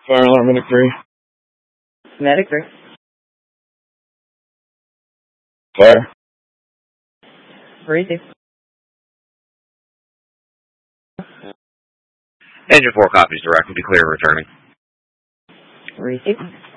Fire alarm, Medic 3. Medic 3. Fire. Receive. Engine 4 copies direct. Will be clear returning. Receive.